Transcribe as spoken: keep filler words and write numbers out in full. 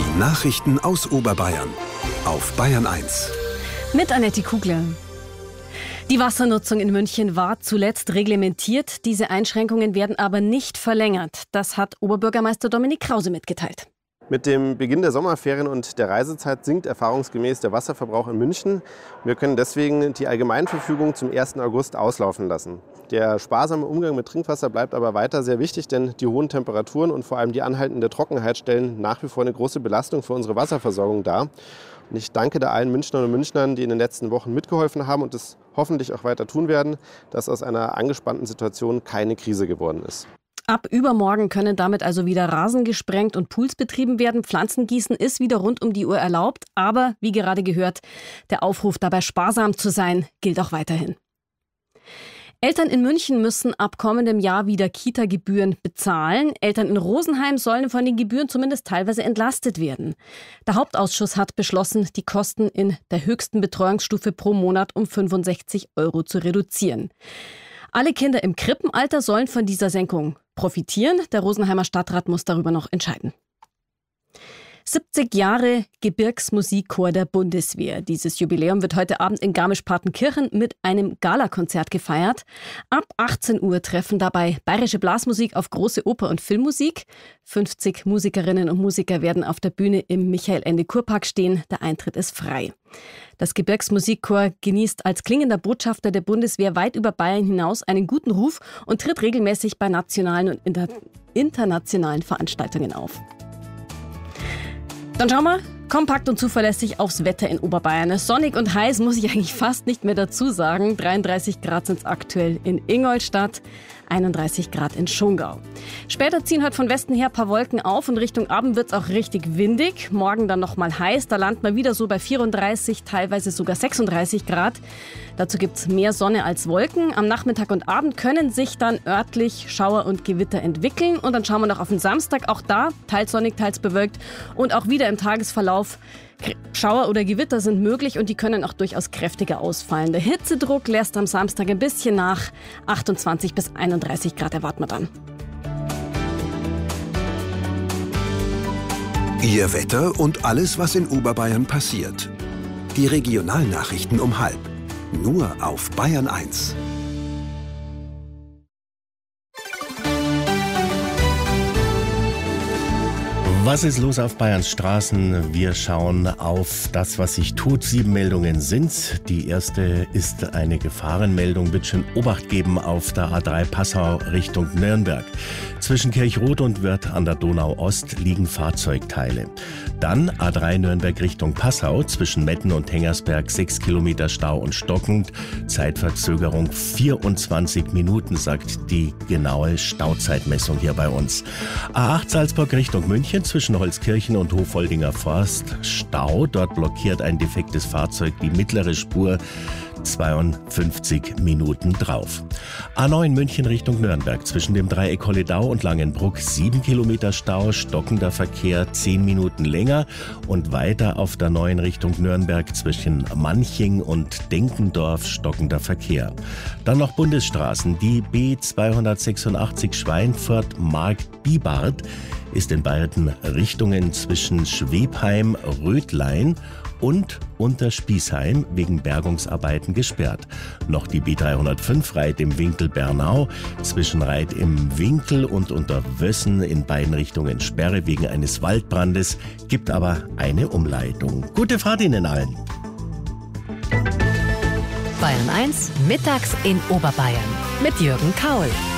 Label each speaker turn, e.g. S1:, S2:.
S1: Die Nachrichten aus Oberbayern auf Bayern eins.
S2: Mit Annette Kugler. Die Wassernutzung in München war zuletzt reglementiert. Diese Einschränkungen werden aber nicht verlängert. Das hat Oberbürgermeister Dominik Krause mitgeteilt.
S3: Mit dem Beginn der Sommerferien und der Reisezeit sinkt erfahrungsgemäß der Wasserverbrauch in München. Wir können deswegen die Allgemeinverfügung zum ersten August auslaufen lassen. Der sparsame Umgang mit Trinkwasser bleibt aber weiter sehr wichtig, denn die hohen Temperaturen und vor allem die anhaltende Trockenheit stellen nach wie vor eine große Belastung für unsere Wasserversorgung dar. Und ich danke da allen Münchnerinnen und Münchnern, die in den letzten Wochen mitgeholfen haben und es hoffentlich auch weiter tun werden, dass aus einer angespannten Situation keine Krise geworden ist.
S2: Ab übermorgen können damit also wieder Rasen gesprengt und Pools betrieben werden. Pflanzengießen ist wieder rund um die Uhr erlaubt. Aber, wie gerade gehört, der Aufruf dabei sparsam zu sein, gilt auch weiterhin. Eltern in München müssen ab kommendem Jahr wieder Kita-Gebühren bezahlen. Eltern in Rosenheim sollen von den Gebühren zumindest teilweise entlastet werden. Der Hauptausschuss hat beschlossen, die Kosten in der höchsten Betreuungsstufe pro Monat um fünfundsechzig Euro zu reduzieren. Alle Kinder im Krippenalter sollen von dieser Senkung profitieren. Der Rosenheimer Stadtrat muss darüber noch entscheiden. siebzig Jahre Gebirgsmusikchor der Bundeswehr. Dieses Jubiläum wird heute Abend in Garmisch-Partenkirchen mit einem Galakonzert gefeiert. Ab achtzehn Uhr treffen dabei bayerische Blasmusik auf große Oper- und Filmmusik. fünfzig Musikerinnen und Musiker werden auf der Bühne im Michael-Ende-Kurpark stehen. Der Eintritt ist frei. Das Gebirgsmusikchor genießt als klingender Botschafter der Bundeswehr weit über Bayern hinaus einen guten Ruf und tritt regelmäßig bei nationalen und inter- internationalen Veranstaltungen auf. Dann schauen wir kompakt und zuverlässig aufs Wetter in Oberbayern. Sonnig und heiß muss ich eigentlich fast nicht mehr dazu sagen. dreiunddreißig Grad sind es aktuell in Ingolstadt, einunddreißig Grad in Schongau. Später ziehen heute von Westen her ein paar Wolken auf und Richtung Abend wird es auch richtig windig. Morgen dann nochmal heiß, da landet man wieder so bei vierunddreißig, teilweise sogar sechsunddreißig Grad. Dazu gibt es mehr Sonne als Wolken. Am Nachmittag und Abend können sich dann örtlich Schauer und Gewitter entwickeln. Und dann schauen wir noch auf den Samstag, auch da teils sonnig, teils bewölkt. Und auch wieder im Tagesverlauf Schauer oder Gewitter sind möglich und die können auch durchaus kräftiger ausfallen. Der Hitzedruck lässt am Samstag ein bisschen nach. achtundzwanzig bis einunddreißig Grad erwarten wir dann.
S1: Ihr Wetter und alles, was in Oberbayern passiert. Die Regionalnachrichten um halb. Nur auf Bayern eins.
S4: Was ist los auf Bayerns Straßen? Wir schauen auf das, was sich tut. Sieben Meldungen sind's. Die erste ist eine Gefahrenmeldung. Bitte schön Obacht geben auf der A drei Passau Richtung Nürnberg. Zwischen Kirchroth und Wirth an der Donau Ost liegen Fahrzeugteile. Dann A drei Nürnberg Richtung Passau. Zwischen Metten und Hengersberg sechs Kilometer Stau und stockend. Zeitverzögerung vierundzwanzig Minuten, sagt die genaue Stauzeitmessung hier bei uns. A acht Salzburg Richtung München. Zwischen Holzkirchen und Hofoldinger Forst Stau. Dort blockiert ein defektes Fahrzeug die mittlere Spur. zweiundfünfzig Minuten drauf. A neun München Richtung Nürnberg. Zwischen dem Dreieck Holledau und Langenbruck sieben Kilometer Stau. Stockender Verkehr zehn Minuten länger. Und weiter auf der neun Richtung Nürnberg zwischen Manching und Denkendorf stockender Verkehr. Dann noch Bundesstraßen. Die B zweihundertsechsundachtzig Schweinfurt-Markt-Bibart ist in beiden Richtungen zwischen Schwebheim, Rötlein und Unterspießheim wegen Bergungsarbeiten gesperrt. Noch die B dreihundertfünf Reit im Winkel Bernau, zwischen Reit im Winkel und Unterwössen in beiden Richtungen Sperre wegen eines Waldbrandes, gibt aber eine Umleitung. Gute Fahrt Ihnen allen!
S5: Bayern eins, mittags in Oberbayern mit Jürgen Kaul.